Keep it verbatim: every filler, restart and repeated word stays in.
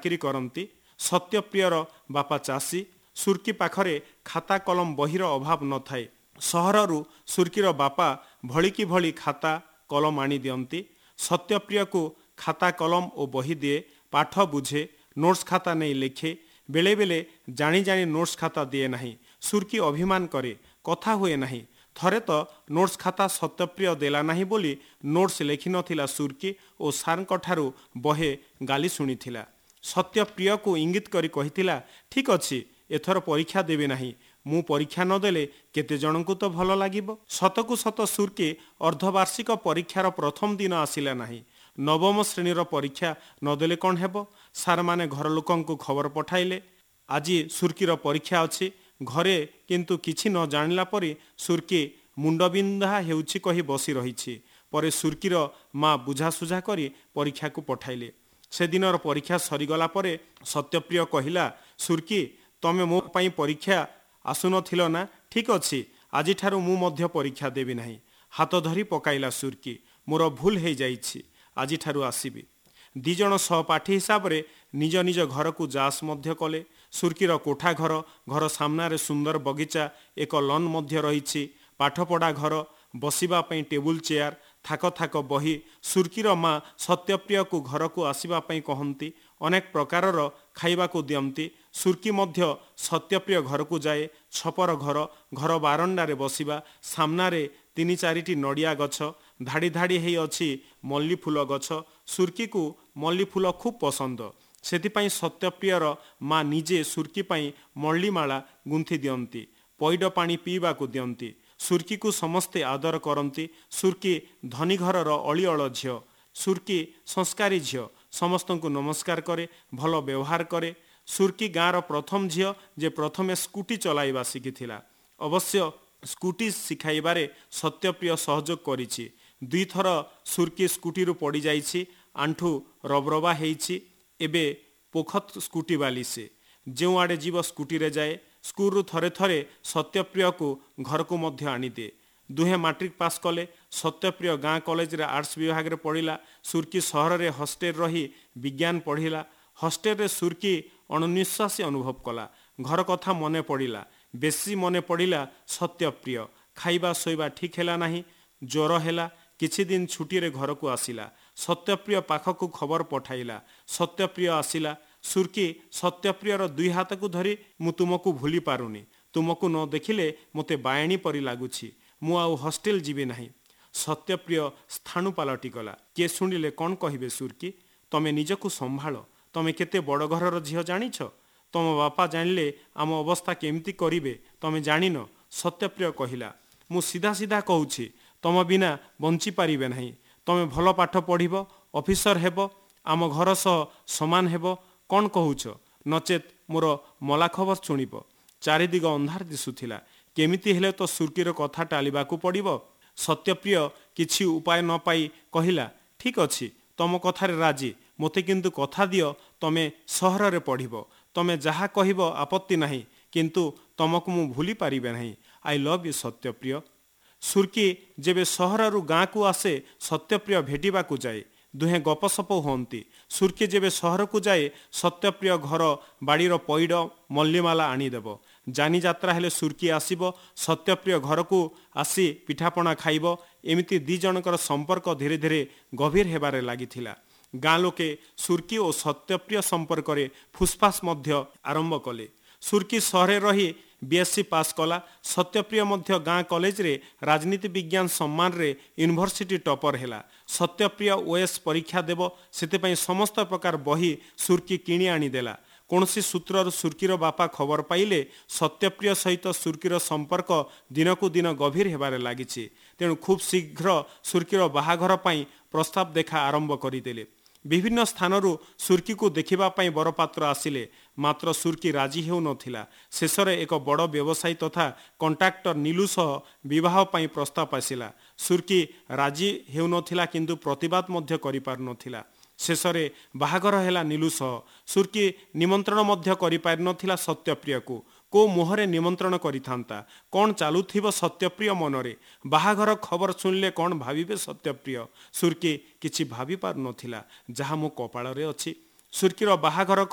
ଚାକିରି କରନ୍ତି। ସତ୍ୟପ୍ରିୟର ବାପା ଚାଷୀ। ସୁର୍କି ପାଖରେ ଖାତା କଲମ ବହିର ଅଭାବ ନଥାଏ। ସହରରୁ ସୁର୍କିର ବାପା ଭଳିକି ଭଳି ଖାତା କଲମ ଆଣି ଦିଅନ୍ତି। ସତ୍ୟପ୍ରିୟକୁ ଖାତା କଲମ ଓ ବହି ଦିଏ। ପାଠ ବୁଝେ, ନୋଟ୍ସ ଖାତା ନେଇ ଲେଖେ। ବେଳେବେଳେ ଜାଣି ଜାଣି ନୋଟ୍ସ ଖାତା ଦିଏ ନାହିଁ। ସୁର୍କି ଅଭିମାନ କରେ, କଥା ହୁଏ ନାହିଁ। ଥରେ ତ ନୋଟ୍ସ ଖାତା ସତ୍ୟପ୍ରିୟ ଦେଲା ନାହିଁ ବୋଲି ନୋଟ୍ସ ଲେଖିନଥିଲା ସୁର୍କି ଓ ସାର୍ଙ୍କଠାରୁ ବହେ ଗାଲି ଶୁଣିଥିଲା। ସତ୍ୟପ୍ରିୟକୁ ଇଙ୍ଗିତ କରି କହିଥିଲା, ଠିକ୍ ଅଛି, ଏଥର ପରୀକ୍ଷା ଦେବି ନାହିଁ। ମୁଁ ପରୀକ୍ଷା ନଦେଲେ କେତେ ଜଣଙ୍କୁ ତ ଭଲ ଲାଗିବ। ସତକୁ ସତ ସୁର୍କି ଅର୍ଦ୍ଧବାର୍ଷିକ ପରୀକ୍ଷାର ପ୍ରଥମ ଦିନ ଆସିଲା ନାହିଁ। ନବମ ଶ୍ରେଣୀର ପରୀକ୍ଷା ନଦେଲେ କ'ଣ ହେବ? ସାର୍ମାନେ ଘର ଲୋକଙ୍କୁ ଖବର ପଠାଇଲେ, ଆଜି ସୁର୍କିର ପରୀକ୍ଷା ଅଛି। ଘରେ କିନ୍ତୁ କିଛି ନ ଜାଣିଲା ପରି ସୁର୍କି ମୁଣ୍ଡବିନ୍ଧା ହେଉଛି କହି ବସି ରହିଛି। ପରେ ସୁର୍କିର ମା ବୁଝାସୁଝା କରି ପରୀକ୍ଷାକୁ ପଠାଇଲେ। ସେଦିନର ପରୀକ୍ଷା ସରିଗଲା ପରେ ସତ୍ୟପ୍ରିୟ କହିଲା, ସୁର୍କି, ତମେ ମୋ ପାଇଁ ପରୀକ୍ଷା ଆସୁନଥିଲ ନା? ଠିକ୍ ଅଛି, ଆଜିଠାରୁ ମୁଁ ମଧ୍ୟ ପରୀକ୍ଷା ଦେବି ନାହିଁ। ହାତ ଧରି ପକାଇଲା ସୁର୍କି। ମୋର ଭୁଲ ହେଇଯାଇଛି, ଆଜିଠାରୁ ଆସିବି। ଦି ଜଣ ସହପାଠୀ ହିସାବରେ ନିଜ ନିଜ ଘରକୁ ଯାଆସ ମଧ୍ୟ କଲେ। ସୁର୍କିର କୋଠା ଘର, ଘର ସାମ୍ନାରେ ସୁନ୍ଦର ବଗିଚା, ଏକ ଲନ୍ ମଧ୍ୟ ରହିଛି। ପାଠପଢ଼ା ଘର, ବସିବା ପାଇଁ ଟେବୁଲ ଚେୟାର, ଥାକ ଥାକ ବହି। ସୁର୍କିର ମା ସତ୍ୟପ୍ରିୟକୁ ଘରକୁ ଆସିବା ପାଇଁ କହନ୍ତି। ଅନେକ ପ୍ରକାରର ଖାଇବାକୁ ଦିଅନ୍ତି। ସୁର୍କି ମଧ୍ୟ ସତ୍ୟପ୍ରିୟ ଘରକୁ ଯାଏ। ଛପର ଘର, ଘର ବାରଣ୍ଡାରେ ବସିବା। ସାମ୍ନାରେ ତିନି ଚାରିଟି ନଡ଼ିଆ ଗଛ, ଧାଡ଼ି ଧାଡ଼ି ହେଇ ଅଛି ମଲ୍ଲି ଫୁଲ ଗଛ। ସୁର୍କିକୁ ମଲ୍ଲି ଫୁଲ ଖୁବ୍ ପସନ୍ଦ। ସେଥିପାଇଁ ସତ୍ୟପ୍ରିୟର ମା ନିଜେ ସୁର୍କି ପାଇଁ ମଲ୍ଲିମାଳା ଗୁନ୍ଥି ଦିଅନ୍ତି। ପଇଡ଼ ପାଣି ପିଇବାକୁ ଦିଅନ୍ତି। ସୁର୍କିକୁ ସମସ୍ତେ ଆଦର କରନ୍ତି। ସୁର୍କି ଧନୀ ଘରର ଅଳିଅଳ ଝିଅ। ସୁର୍କି ସଂସ୍କାରୀ ଝିଅ। ସମସ୍ତଙ୍କୁ ନମସ୍କାର କରେ, ଭଲ ବ୍ୟବହାର କରେ। ସୁର୍କି ଗାଁର ପ୍ରଥମ ଝିଅ ଯେ ପ୍ରଥମେ ସ୍କୁଟି ଚଲାଇବା ଶିଖିଥିଲା। ଅବଶ୍ୟ ସ୍କୁଟି ଶିଖାଇବାରେ ସତ୍ୟପ୍ରିୟ ସହଯୋଗ କରିଛି। ଦୁଇଥର ସୁର୍କି ସ୍କୁଟିରୁ ପଡ଼ିଯାଇଛି, ଆଣ୍ଠୁ ରବରବା ହେଇଛି। ଏବେ ପୋଖତ ସ୍କୁଟି ବାଲି ସେ। ଯେଉଁଆଡ଼େ ଯିବ ସ୍କୁଟିରେ ଯାଏ। ସ୍କୁଲରୁ ଥରେ ଥରେ ସତ୍ୟପ୍ରିୟକୁ ଘରକୁ ମଧ୍ୟ ଆଣିଦିଏ। ଦୁହେଁ ମାଟ୍ରିକ ପାସ୍ କଲେ। ସତ୍ୟପ୍ରିୟ ଗାଁ କଲେଜରେ ଆର୍ଟ୍ସ ବିଭାଗରେ ପଢ଼ିଲା। ସୁର୍କି ସହରରେ ହଷ୍ଟେଲ ରହି ବିଜ୍ଞାନ ପଢ଼ିଲା। ହଷ୍ଟେଲରେ ସୁର୍କି ଅଣନିଶ୍ୱାସୀ ଅନୁଭବ କଲା। ଘର କଥା ମନେ ପଡ଼ିଲା। ବେଶୀ ମନେ ପଡ଼ିଲା ସତ୍ୟପ୍ରିୟ। ଖାଇବା ଶୋଇବା ଠିକ୍ ହେଲା ନାହିଁ। ଜ୍ୱର ହେଲା। କିଛି ଦିନ ଛୁଟିରେ ଘରକୁ ଆସିଲା। ସତ୍ୟପ୍ରିୟ ପାଖକୁ ଖବର ପଠାଇଲା। ସତ୍ୟପ୍ରିୟ ଆସିଲା। ସୁର୍କି ସତ୍ୟପ୍ରିୟର ଦୁଇ ହାତକୁ ଧରି, ମୁଁ ତୁମକୁ ଭୁଲି ପାରୁନି। ତୁମକୁ ନ ଦେଖିଲେ ମୋତେ ବାୟାଣୀ ପରି ଲାଗୁଛି। ମୁଁ ଆଉ ହଷ୍ଟେଲ ଯିବି ନାହିଁ। ସତ୍ୟପ୍ରିୟ ସ୍ଥାଣୁ ପାଲଟିଗଲା। କିଏ ଶୁଣିଲେ କ'ଣ କହିବେ? ସୁର୍କି, ତମେ ନିଜକୁ ସମ୍ଭାଳ। ତମେ କେତେ ବଡ଼ ଘରର ଝିଅ ଜାଣିଛ? ତମ ବାପା ଜାଣିଲେ ଆମ ଅବସ୍ଥା କେମିତି କରିବେ ତମେ ଜାଣିନ? ସତ୍ୟପ୍ରିୟ କହିଲା, ମୁଁ ସିଧା ସିଧା କହୁଛି, ତମ ବିନା ବଞ୍ଚିପାରିବେ ନାହିଁ। ତମେ ଭଲ ପାଠ ପଢ଼ିବ, ଅଫିସର ହେବ, ଆମ ଘର ସହ ସମାନ ହେବ। କ'ଣ କହୁଛ? ନଚେତ୍ ମୋର ମଲା ଖବର ଶୁଣିବ। ଚାରିଦିଗ ଅନ୍ଧାର ଦିଶୁଥିଲା। କେମିତି ହେଲେ ତ ସୁର୍କିର କଥା ଟାଳିବାକୁ ପଡ଼ିବ। ସତ୍ୟପ୍ରିୟ କିଛି ଉପାୟ ନ ପାଇ କହିଲା, ଠିକ୍ ଅଛି, ତମ କଥାରେ ରାଜି। ମୋତେ କିନ୍ତୁ କଥା ଦିଅ, ତମେ ସହରରେ ପଢ଼ିବ। ତମେ ଯାହା କହିବ ଆପତ୍ତି ନାହିଁ, କିନ୍ତୁ ତମକୁ ମୁଁ ଭୁଲି ପାରିବେ ନାହିଁ। I love you Satyapriya. ସୁର୍କି ଯେବେ ସହରରୁ ଗାଁକୁ ଆସେ, ସତ୍ୟପ୍ରିୟ ଭେଟିବାକୁ ଯାଏ। ଦୁହେଁ ଗପସପ ହୁଅନ୍ତି। ସୁର୍କି ଯେବେ ସହରକୁ ଯାଏ, ସତ୍ୟପ୍ରିୟ ଘର ବାଡ଼ିର ପଇଡ଼ ମଲ୍ଲିମାଲା ଆଣିଦେବ। ଯାନିଯାତ୍ରା ହେଲେ ସୁର୍କି ଆସିବ। ସତ୍ୟପ୍ରିୟ ଘରକୁ ଆସି ପିଠାପଣା ଖାଇବ। ଏମିତି ଦି ଜଣଙ୍କର ସମ୍ପର୍କ ଧୀରେ ଧୀରେ ଗଭୀର ହେବାରେ ଲାଗିଥିଲା। ଗାଁ ଲୋକେ ସୁର୍କି ଓ ସତ୍ୟପ୍ରିୟ ସମ୍ପର୍କରେ ଫୁସଫାସ ମଧ୍ୟ ଆରମ୍ଭ କଲେ। ସୁର୍କି ସହରରେ ରହି ବିଏସ୍ସି ପାସ୍ କଲା। ସତ୍ୟପ୍ରିୟ ମଧ୍ୟ ଗାଁ କଲେଜରେ ରାଜନୀତି ବିଜ୍ଞାନ ସମ୍ମାନରେ ୟୁନିଭର୍ସିଟି ଟପର ହେଲା। ସତ୍ୟପ୍ରିୟ ଓଏସ୍ ପରୀକ୍ଷା ଦେବ, ସେଥିପାଇଁ ସମସ୍ତ ପ୍ରକାର ବହି ସୁର୍କି କିଣି ଆଣିଦେଲା। କୌଣସି ସୂତ୍ରରୁ ସୁର୍କିର ବାପା ଖବର ପାଇଲେ ସତ୍ୟପ୍ରିୟ ସହିତ ସୁର୍କିର ସମ୍ପର୍କ ଦିନକୁ ଦିନ ଗଭୀର ହେବାରେ ଲାଗିଛି। ତେଣୁ ଖୁବ୍ ଶୀଘ୍ର ସୁର୍କିର ବାହାଘର ପାଇଁ ପ୍ରସ୍ତାବ ଦେଖା ଆରମ୍ଭ କରିଦେଲେ। ବିଭିନ୍ନ ସ୍ଥାନରୁ ସୁର୍କିକୁ ଦେଖିବା ପାଇଁ ବରପାତ୍ର ଆସିଲେ, ମାତ୍ର ସୁର୍କି ରାଜି ହେଉନଥିଲା। ଶେଷରେ ଏକ ବଡ଼ ବ୍ୟବସାୟୀ ତଥା କଣ୍ଟ୍ରାକ୍ଟର ନୀଲୁ ସହ ବିବାହ ପାଇଁ ପ୍ରସ୍ତାବ ଆସିଲା। ସୁର୍କି ରାଜି ହେଉନଥିଲା, କିନ୍ତୁ ପ୍ରତିବାଦ ମଧ୍ୟ କରିପାରୁନଥିଲା। ଶେଷରେ ବାହାଘର ହେଲା ନୀଲୁ ସହ। ସୁର୍କି ନିମନ୍ତ୍ରଣ ମଧ୍ୟ କରିପାରିନଥିଲା ସତ୍ୟପ୍ରିୟକୁ। କେଉଁ ମୁହଁରେ ନିମନ୍ତ୍ରଣ କରିଥାନ୍ତା? କ'ଣ ଚାଲୁଥିବ ସତ୍ୟପ୍ରିୟ ମନରେ? ବାହାଘର ଖବର ଶୁଣିଲେ କ'ଣ ଭାବିବେ ସତ୍ୟପ୍ରିୟ? ସୁର୍କି କିଛି ଭାବି ପାରୁନଥିଲା। ଯାହା ମୋ କପାଳରେ ଅଛି। ସୁର୍କିର ବାହାଘର